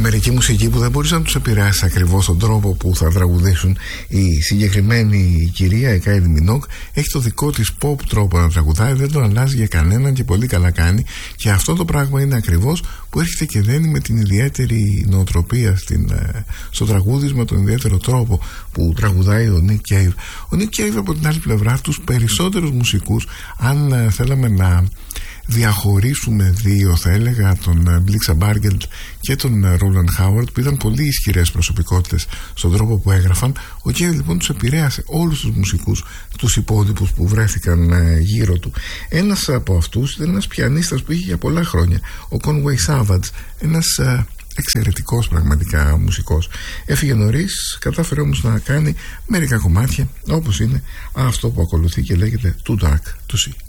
μερική μουσική που δεν μπορείς να τους επηρεάσεις ακριβώς τον τρόπο που θα τραγουδήσουν. Η συγκεκριμένη κυρία, η Kylie Minogue, έχει το δικό της pop τρόπο να τραγουδάει, δεν το αλλάζει για κανέναν και πολύ καλά κάνει. Και αυτό το πράγμα είναι ακριβώς που έρχεται και δένει με την ιδιαίτερη νοοτροπία στο τραγούδισμα, τον ιδιαίτερο τρόπο που τραγουδάει ο Nick Cave. Ο Nick Cave, από την άλλη πλευρά, τους περισσότερους μουσικούς, αν θέλαμε να διαχωρίσουμε δύο, θα έλεγα, τον Blixa Bargeld και τον Roland Howard, που ήταν πολύ ισχυρές προσωπικότητες στον τρόπο που έγραφαν. Ο Cave λοιπόν τους επηρέασε όλους τους μουσικούς, τους υπότυπους που βρέθηκαν γύρω του. Ένας από αυτούς ήταν ένας πιανίστας που είχε για πολλά χρόνια, ο Conway Savage, ένας εξαιρετικός πραγματικά μουσικός. Έφυγε νωρίς, κατάφερε όμως να κάνει μερικά κομμάτια, όπως είναι αυτό που ακολουθεί και λέγεται Too Dark to See.